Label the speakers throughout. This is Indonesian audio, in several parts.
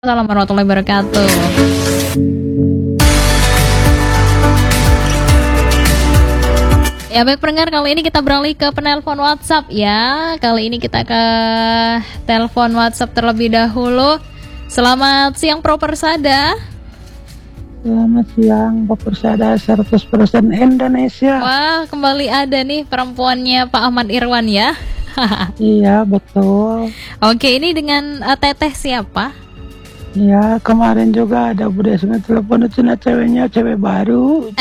Speaker 1: Assalamualaikum warahmatullahi wabarakatuh. Ya baik pendengar, kali ini kita beralih ke penelpon WhatsApp ya. Kali ini kita ke telepon WhatsApp terlebih dahulu. Selamat siang Pro Persada.
Speaker 2: Selamat siang Pak Persada 100% Indonesia.
Speaker 1: Wah, kembali ada nih perempuannya Pak Ahmad Irwan ya.
Speaker 2: Iya betul.
Speaker 1: Oke, ini dengan teteh siapa?
Speaker 2: Ya kemarin juga ada Bu Desna telepon itu ceweknya cewek baru.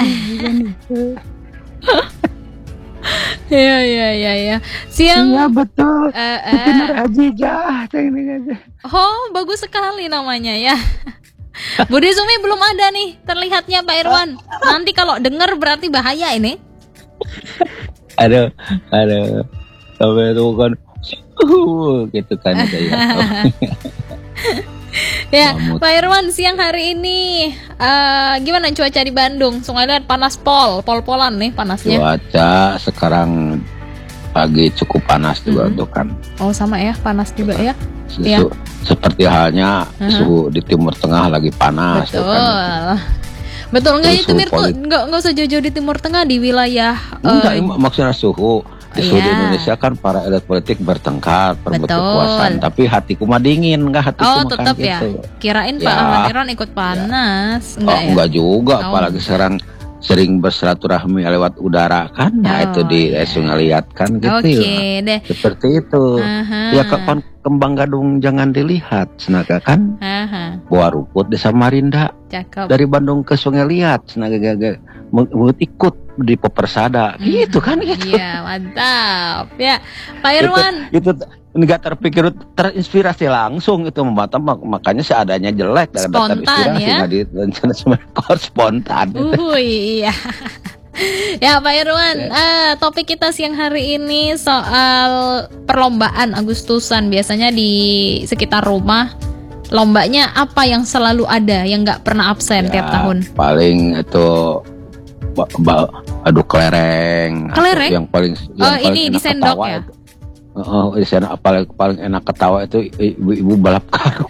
Speaker 1: Ya. Siang.
Speaker 2: Iya betul. Benar Ajijah aja.
Speaker 1: Oh, bagus sekali namanya ya. Budi Sumi belum ada nih terlihatnya Pak Irwan. Nanti kalau dengar berarti bahaya ini.
Speaker 3: Aduh. Sampai itu kan gitu kan ya.
Speaker 1: Ya, Pak Irwan, siang hari ini gimana cuaca di Bandung? Sungai Liat panas pol-polan nih panasnya.
Speaker 3: Cuaca sekarang pagi cukup panas juga tuh kan.
Speaker 1: Oh, sama ya, panas juga ya.
Speaker 3: Seperti halnya suhu di Timur Tengah lagi panas.
Speaker 1: Betul.
Speaker 3: Kan.
Speaker 1: Betul nggak itu Mirko? Nggak usah jauh-jauh di Timur Tengah, di wilayah.
Speaker 3: Enggak, maksudnya suhu. Di Indonesia kan para elit politik bertengkar, perebut kekuasaan, tapi hatiku mah dingin, enggak hatiku
Speaker 1: makan
Speaker 3: tetap
Speaker 1: gitu. Ya. Kirain Pak Ahmad Irwan ikut panas,
Speaker 3: enggak juga, apalagi sekarang sering bersilaturahmi lewat udara kan, nah itu di Sungai Liat kan gitu.
Speaker 1: Deh.
Speaker 3: Seperti itu. Ya kapan kembang gadung jangan dilihat, senaga kan. Buah rumput di Samarinda.
Speaker 1: Cakep.
Speaker 3: Dari Bandung ke Sungai Liat, senaga ikut di Persada gitu kan gitu.
Speaker 1: Iya, mantap. Ya, Pak Irwan.
Speaker 3: Itu enggak terpikir, terinspirasi langsung itu makanya seadanya jelek dan terinspirasi
Speaker 1: ya?
Speaker 3: Enggak direncana spontan.
Speaker 1: Iya. Ya Pak Irwan, topik kita siang hari ini soal perlombaan Agustusan. Biasanya di sekitar rumah lombanya apa yang selalu ada yang nggak pernah absen tiap tahun?
Speaker 3: Paling itu adu kelereng. Yang paling
Speaker 1: ini di sendok ya.
Speaker 3: Di sana paling enak ketawa itu ibu-ibu balap karung.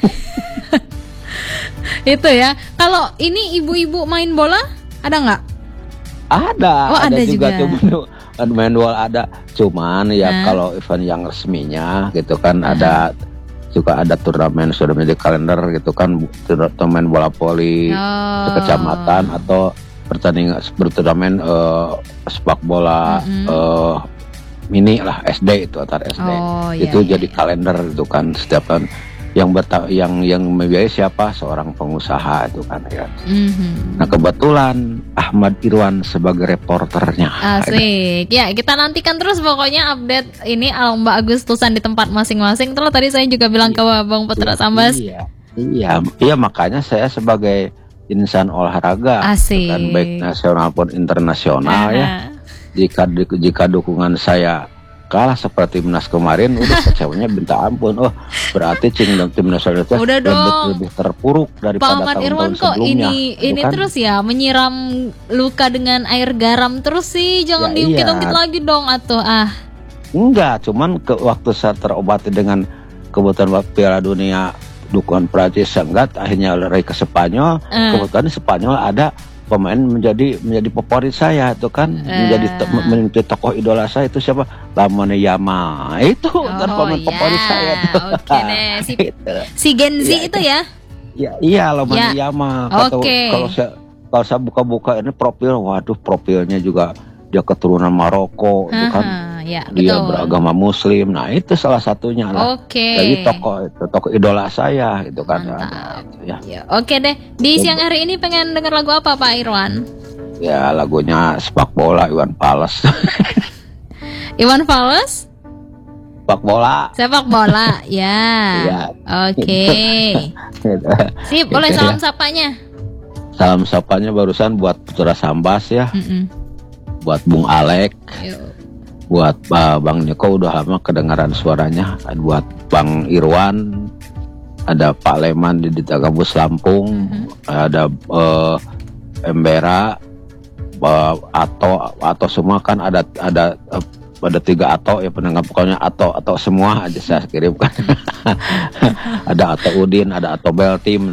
Speaker 1: Itu ya. Kalau ini ibu-ibu main bola ada nggak?
Speaker 3: Ada.
Speaker 1: Oh, ada juga.
Speaker 3: Main bola ada. Cuman ya kalau event yang resminya gitu kan ada juga ada turnamen sudah menjadi kalender gitu kan, turnamen bola voli sekecamatan atau berturnamen sepak bola mini lah SD itu antar SD jadi kalender itu kan setiap kan yang membiayai siapa, seorang pengusaha itu kan ya. Nah kebetulan Ahmad Irwan sebagai reporternya.
Speaker 1: Asik ya, kita nantikan terus pokoknya update ini lomba Agustusan di tempat masing-masing. Terus tadi saya juga bilang ke Bang Putra Sambas.
Speaker 3: Iya makanya saya sebagai insan olahraga kan, baik nasional pun internasional ya. Jika dukungan saya kalah seperti timnas kemarin, udah kecewanya minta ampun. Oh berarti timnas itu lebih terpuruk daripada tahun-tahun sebelumnya.
Speaker 1: Ini kan? Terus ya menyiram luka dengan air garam terus sih, jangan diungkit-ungkit lagi dong atuh
Speaker 3: Enggak, cuman waktu saya terobati dengan kebutuhan Piala Dunia dukungan Prancis enggak, akhirnya lari ke Spanyol. Kebetulan di Spanyol ada pemain menjadi favorit saya itu kan, menjadi tokoh idola saya itu siapa? Lamine Yamal. Itu pemain favorit saya itu.
Speaker 1: Oke deh. Si Gen Z itu ya?
Speaker 3: Iya Lamine Yamal. Kalau saya buka-buka ini profil, waduh profilnya juga dia keturunan Maroko itu kan. Dia beragama Muslim. Nah itu salah satunya lah. Jadi tokoh idola saya itu kan.
Speaker 1: Oke deh. Di siang hari ini pengen dengar lagu apa Pak Irwan?
Speaker 3: Ya lagunya sepak bola Iwan Fals.
Speaker 1: Iwan Fals?
Speaker 3: Sepak bola
Speaker 1: ya. Oke. Sip, boleh salam sapanya.
Speaker 3: Salam sapanya barusan buat Putra Sambas ya. Buat Bung Alek. Buat Bang Niko udah lama kedengaran suaranya. Buat Bang Irwan, ada Pak Leman di Gabus Lampung, ada Embera, atau semua kan ada ada 3 Ato ya pendengar, pokoknya Ato semua aja saya kirimkan. Ada Ato Udin, ada Ato Beltim.